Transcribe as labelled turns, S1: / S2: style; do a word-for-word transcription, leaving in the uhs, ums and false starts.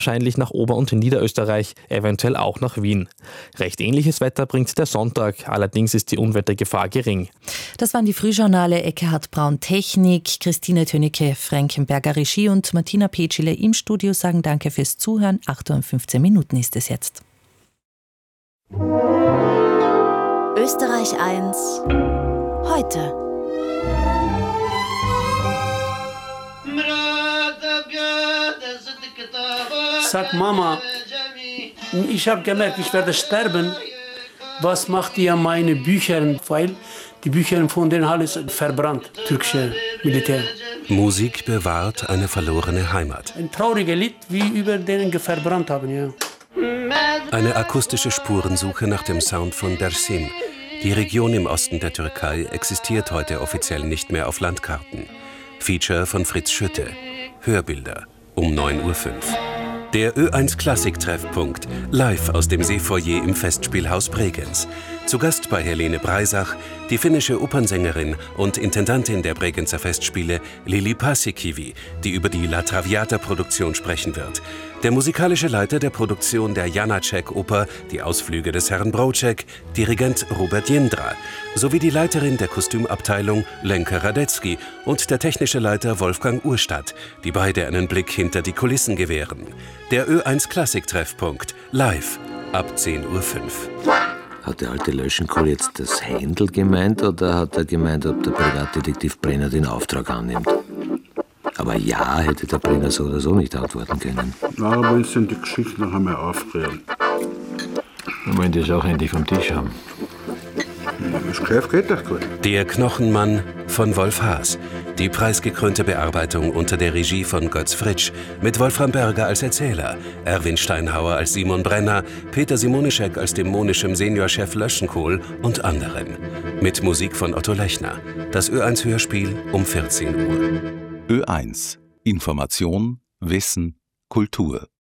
S1: wahrscheinlich nach Ober- und Niederösterreich, eventuell auch nach Wien. Recht ähnliches Wetter bringt der Sonntag, allerdings ist die Unwettergefahr gering.
S2: Das waren die Frühjournale. Eckehard Braun Technik, Christine Tönicke-Frankenberger Regie und Martina Petschile im Studio sagen Danke fürs Zuhören. acht Uhr und fünfzehn Minuten ist es jetzt.
S3: Österreich eins heute.
S4: Sag Mama, ich habe gemerkt, ich werde sterben. Was macht ihr meine Bücher? Weil die Bücher von denen alles verbrannt, türkische Militär.
S5: Musik bewahrt eine verlorene Heimat.
S4: Ein trauriges Lied, wie über denen verbrannt haben, ja.
S5: Eine akustische Spurensuche nach dem Sound von Dersim. Die Region im Osten der Türkei existiert heute offiziell nicht mehr auf Landkarten. Feature von Fritz Schütte. Hörbilder um neun Uhr fünf. Der Ö eins Klassik-Treffpunkt, live aus dem Seefoyer im Festspielhaus Bregenz. Zu Gast bei Helene Breisach, die finnische Opernsängerin und Intendantin der Bregenzer Festspiele Lili Paasikivi, die über die La Traviata-Produktion sprechen wird. Der musikalische Leiter der Produktion der Janáček-Oper Die Ausflüge des Herrn Broček, Dirigent Robert Jindra, sowie die Leiterin der Kostümabteilung Lenka Radetzky und der technische Leiter Wolfgang Urstadt, die beide einen Blick hinter die Kulissen gewähren. Der Ö eins Klassik-Treffpunkt, live ab zehn Uhr fünf.
S6: Hat der alte Löschenkohl jetzt das Händel gemeint oder hat er gemeint, ob der Privatdetektiv Brenner den Auftrag annimmt? Aber ja, hätte der Brenner so oder so nicht antworten können.
S7: Na, aber uns sind die Geschichten noch einmal aufrühren.
S6: Wir wollen das auch endlich vom Tisch haben.
S7: Das Geschäft geht doch gut.
S5: Der Knochenmann von Wolf Haas. Die preisgekrönte Bearbeitung unter der Regie von Götz Fritsch mit Wolfram Berger als Erzähler, Erwin Steinhauer als Simon Brenner, Peter Simonischek als dämonischem Seniorchef Löschenkohl und anderen. Mit Musik von Otto Lechner. Das Ö eins Hörspiel um vierzehn Uhr.
S8: Ö eins. Information, Wissen, Kultur.